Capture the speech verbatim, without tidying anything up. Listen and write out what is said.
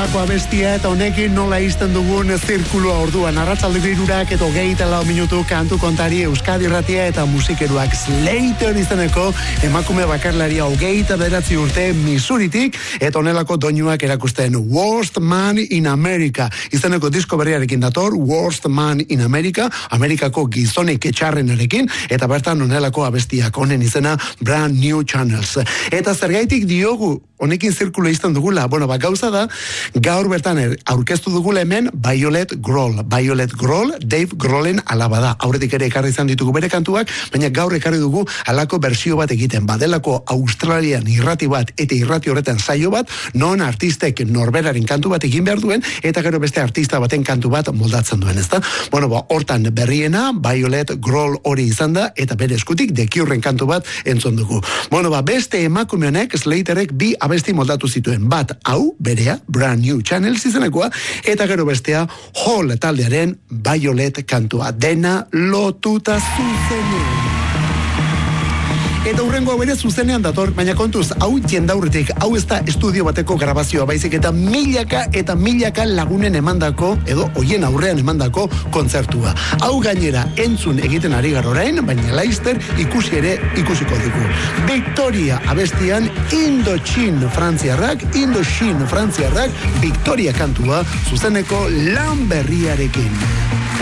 Olako abestia eta honekin nola izten dugun zirkulua orduan. Arratsaldeko hirurak eta hogeita lau minutu kantu kontari Euskadi Irratia eta musikeruak Slater izeneko emakume bakarlaria hogeita bederatzi urte Missouritik eta honelako doinuak erakusten Worst Man in America izeneko disko berriarekin dator Worst Man in America, Amerikako gizonik etxarrenarekin eta bertan honelako abestiak honen izena Brand New Channels. Eta zergaitik diogu honekin zirkulo izten dugula, bueno, ba, gauza da, gaur bertan er, aurkeztu dugula hemen Violet Grohl. Violet Grohl, Dave Grohlen alaba da. Aurretik ere ekarri izan ditugu bere kantuak, baina gaur ekarri dugu alako bersio bat egiten. Badelako Australian irrati bat eta irrati horretan saio bat, non artistek norberaren kantu bat egin behar duen, eta gero beste artista baten kantu bat moldatzen duen, ezta? Bueno, ba, hortan berriena, Violet Grohl hori izan da, eta bere eskutik dekiurren kantu bat entzun dugu. Bueno, ba, beste emakume honek, Slaterek bi abesti moldatu zituen, bat hau, berea, Brand New Channels izenekoa, eta gero bestea Hall taldearen Violet kantua, dena lotuta zuzenean. Eta hurrengo bere zuzenean dator, baina kontuz, hau jendaurretik, hau ez da estudio bateko grabazioa, baizik eta milaka eta milaka lagunen emandako, edo hoien aurrean emandako kontzertua. Hau gainera entzun egiten ari garorain, baina laizter ikusi ere ikusiko dugu. Victoria abestian Indochin frantziarrak, Indochin frantziarrak, Victoria kantua zuzeneko lan berriarekin.